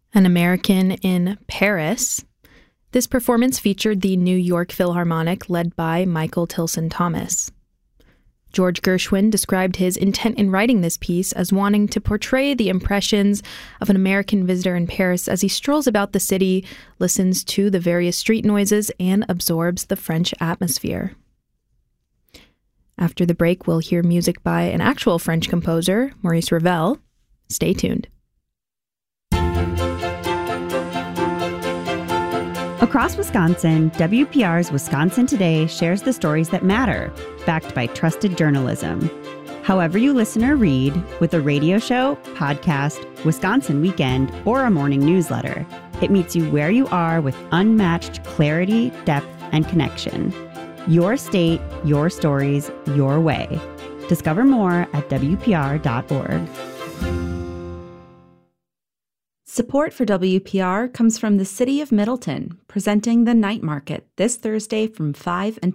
An American in Paris. This performance featured the New York Philharmonic led by Michael Tilson Thomas. George Gershwin described his intent in writing this piece as wanting to portray the impressions of an American visitor in Paris as he strolls about the city, listens to the various street noises, and absorbs the French atmosphere. After the break, we'll hear music by an actual French composer, Maurice Ravel. Stay tuned. Across Wisconsin, WPR's Wisconsin Today shares the stories that matter, backed by trusted journalism. However you listen or read, with a radio show, podcast, Wisconsin Weekend, or a morning newsletter, it meets you where you are with unmatched clarity, depth, and connection. Your state, your stories, your way. Discover more at WPR.org. Support for WPR comes from the City of Middleton, presenting the Night Market this Thursday from 5 until